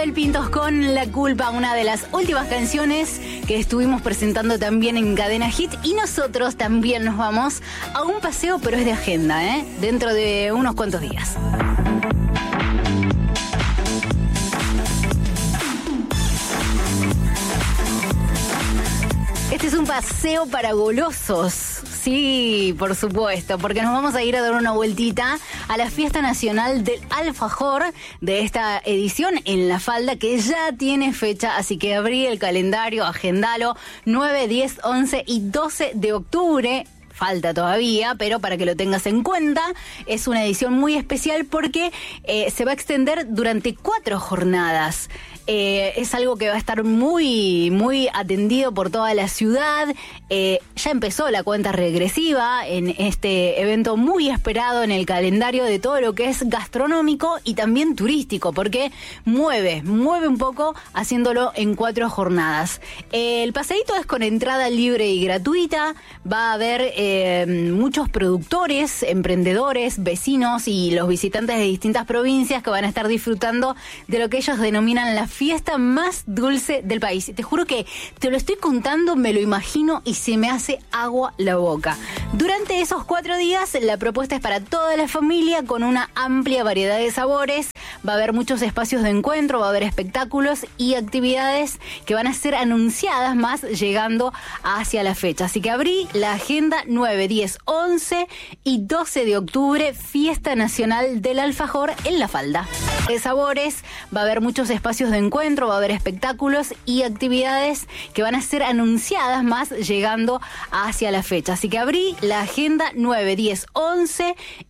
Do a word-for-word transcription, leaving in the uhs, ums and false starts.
Isabel Pintos con La Culpa, una de las últimas canciones que estuvimos presentando también en Cadena Hit. Y nosotros también nos vamos a un paseo, pero es de agenda, ¿eh? Dentro de unos cuantos días. Este es un paseo para golosos. Sí, por supuesto, porque nos vamos a ir a dar una vueltita a la Fiesta Nacional del Alfajor de esta edición en La Falda, que ya tiene fecha, así que abrí el calendario, agendalo, nueve, diez, once y doce de octubre. Falta todavía, pero para que lo tengas en cuenta, es una edición muy especial porque eh, se va a extender durante cuatro jornadas. Eh, es algo que va a estar muy, muy atendido por toda la ciudad. Eh, ya empezó la cuenta regresiva en este evento muy esperado en el calendario de todo lo que es gastronómico y también turístico, porque mueve, mueve un poco haciéndolo en cuatro jornadas. Eh, el paseíto es con entrada libre y gratuita. Va a haber eh, muchos productores, emprendedores, vecinos y los visitantes de distintas provincias que van a estar disfrutando de lo que ellos denominan la fiesta más dulce del país. Te juro que te lo estoy contando, me lo imagino y se me hace agua la boca. Durante esos cuatro días, la propuesta es para toda la familia con una amplia variedad de sabores. Va a haber muchos espacios de encuentro, va a haber espectáculos y actividades que van a ser anunciadas más llegando hacia la fecha. Así que abrí la agenda nueve, diez, once y doce de octubre, Fiesta Nacional del Alfajor en La Falda. De sabores, va a haber muchos espacios de encuentro, va a haber espectáculos y actividades que van a ser anunciadas más llegando hacia la fecha. Así que abrí la agenda nueve, diez, once